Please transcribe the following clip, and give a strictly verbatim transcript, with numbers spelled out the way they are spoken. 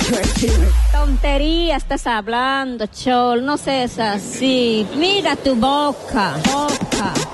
Tontería estás hablando, Chol, no seas así. Mira tu boca, boca.